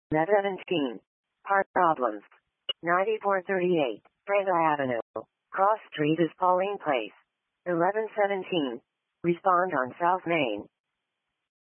Net 17. Park problems. 9438, Brenda Avenue. Cross Street is Pauline Place. 1117. Respond on South Main.